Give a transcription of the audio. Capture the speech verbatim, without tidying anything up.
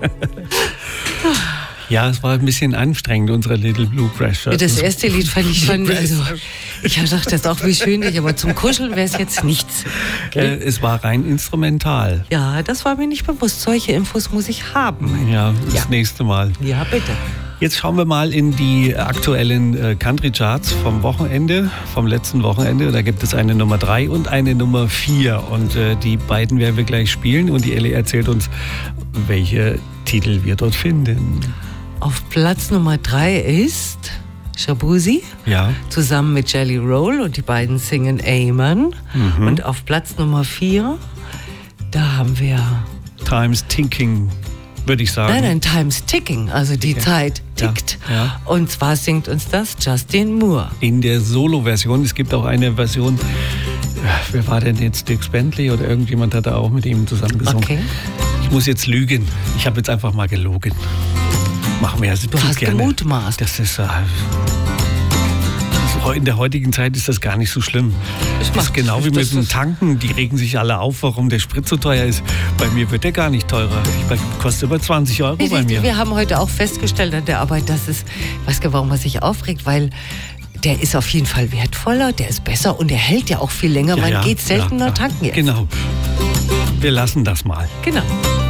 Ja, es war ein bisschen anstrengend, unsere Little Blue Pressure. Das erste Lied fand ich schon, also ich habe gedacht, das ist auch wie schön, aber zum Kuscheln wäre es jetzt nichts. Äh, es war rein instrumental. Ja, das war mir nicht bewusst. Solche Infos muss ich haben. Ja, das Ja. nächste Mal. Ja, bitte. Jetzt schauen wir mal in die aktuellen äh, Country-Charts vom Wochenende, vom letzten Wochenende. Da gibt es eine Nummer drei und eine Nummer vier. Und äh, die beiden werden wir gleich spielen. Und die Ellie erzählt uns, welche Titel wir dort finden. Auf Platz Nummer drei ist Shaboozey, Ja. zusammen mit Jelly Roll, und die beiden singen Amen. Mhm. Und auf Platz Nummer vier, da haben wir, Time's Ticking, würde ich sagen. nein, nein, Time's Ticking, also die Zeit tickt. Ja, ja. Und zwar singt uns das Justin Moore. In der Solo-Version. Es gibt auch eine Version, wer war denn jetzt, Dierks Bentley oder irgendjemand hat da auch mit ihm zusammen gesungen. Okay. Ich muss jetzt lügen. Ich habe jetzt einfach mal gelogen. Machen wir ja so Du hast gerne. gemutmaßt. Das ist, äh, das, in der heutigen Zeit ist das gar nicht so schlimm. Das macht- ist genau wie das mit dem ist- Tanken. Die regen sich alle auf, warum der Sprit so teuer ist. Bei mir wird der gar nicht teurer. Ich kostet über zwanzig Euro bei mir. Wir haben heute auch festgestellt an der Arbeit, dass es, weiß gar, warum man sich aufregt, weil der ist auf jeden Fall wertvoller, der ist besser und der hält ja auch viel länger. Ja, Man ja, geht seltener ja, ja. tanken jetzt. Genau. Wir lassen das mal. Genau.